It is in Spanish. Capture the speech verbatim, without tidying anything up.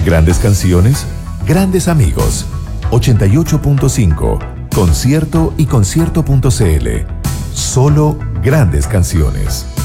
Grandes canciones, grandes amigos. ochenta y ocho punto cinco. Concierto y concierto punto c l. Solo grandes canciones.